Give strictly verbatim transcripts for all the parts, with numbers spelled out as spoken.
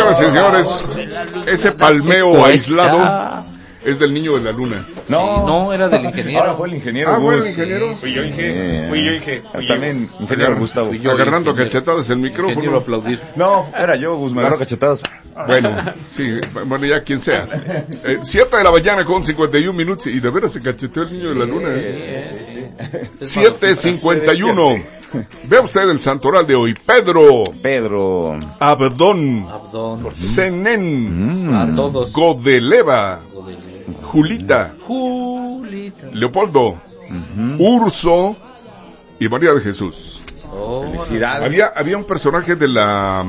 Señoras y señores, ese palmeo aislado es del niño de la luna. No, no, era del ingeniero. Ahora fue el ingeniero. Ah, fue el ingeniero. Fui yo, Inge. Fui yo, Inge. También, ingeniero Gustavo. Yo, agarrando cachetadas el micrófono. Aplaudir. No, era yo, Guzmán. Agarro cachetadas. Bueno, sí, bueno, ya quien sea. Eh, siete de la mañana con cincuenta y un minutos. Y de veras se cacheteó el niño de la luna. ¿eh? siete cincuenta y uno. Vea usted el santoral de hoy. Pedro. Pedro. Abdón. Abdón. Zenén. Mm. A todos. Godeleva. Julita. Julita. Leopoldo. Uh-huh. Urso. Y María de Jesús. Oh, Felicidades. Había, había un personaje de la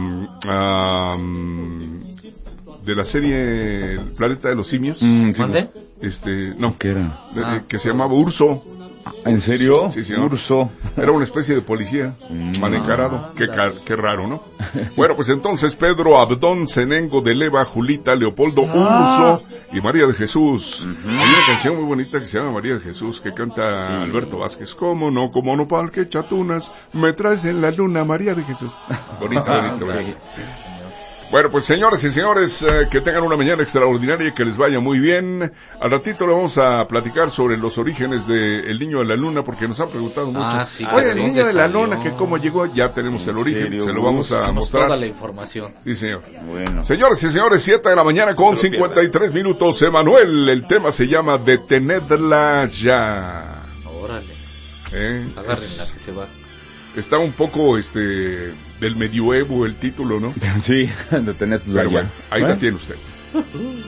um, de la serie El Planeta de los Simios. Mm, sí. ¿Mande? Este, no, ¿Qué era? eh, Ah. que se llamaba Urso. ¿En serio? Sí, señor. Urso. Era una especie de policía Mm. mal encarado. Qué, ca- qué raro, ¿no? Bueno, pues entonces Pedro, Abdón, Zenengo, Deleva, Julita, Leopoldo, Urso y María de Jesús. Hay una canción muy bonita que se llama María de Jesús, que canta Sí. Alberto Vázquez. ¿Cómo no, cómo no, pal que chatunas, me traes en la luna, María de Jesús. Bonito, bonito, bonito. Bueno, pues señores y señores, eh, que tengan una mañana extraordinaria y que les vaya muy bien. Al ratito le vamos a platicar sobre los orígenes del niño de la luna, porque nos han preguntado mucho. Ah, sí, Oye, que el sí, niño de la salió. luna, que cómo llegó, ya tenemos el ¿En origen, serio, se lo vamos a Tenemos mostrar. toda la información. Sí, señor. Bueno. Señores y señores, siete de la mañana con Se lo cincuenta y tres minutos. Emanuel, el tema se llama Detenedla ya. Órale. ¿Eh? Agarren Es- la que se va. Está un poco este del medioevo el título, ¿no? Sí, de tener Pero bueno, ahí la tiene usted.